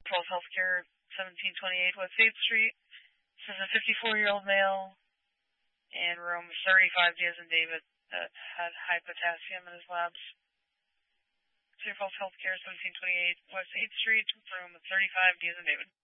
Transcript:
Pulse Healthcare, 1728 West 8th Street. This is a 54-year-old male in room 35 D as in David that had high potassium in his labs. Pulse Healthcare, 1728 West 8th Street, room 35 D as in David.